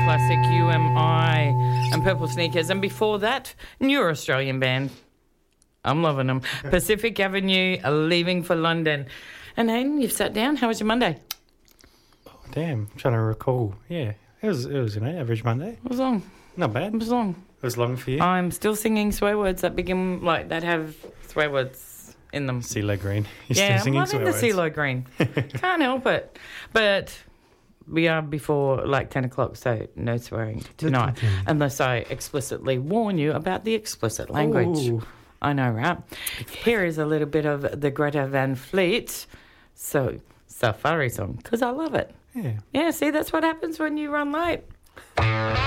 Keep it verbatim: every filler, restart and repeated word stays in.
classic U M I and Purple Sneakers. And before that, new Australian band. I'm loving them. Pacific Avenue, Leaving for London. And Hayden, you've sat down. How was your Monday? Oh, damn. I'm trying to recall. Yeah, it was, it was an average Monday. It was long. Not bad. It was long. It was long for you? I'm still singing swear words that begin, like, that have swear words in them. CeeLo Green. You're yeah, still singing I'm loving swear the words. CeeLo Green. Can't help it. But we are before, like, ten o'clock, so no swearing tonight. Unless I explicitly warn you about the explicit language. Ooh. I know, right? Here is a little bit of the Greta Van Fleet. So, Safari song, because I love it. Yeah. Yeah, see, that's what happens when you run late.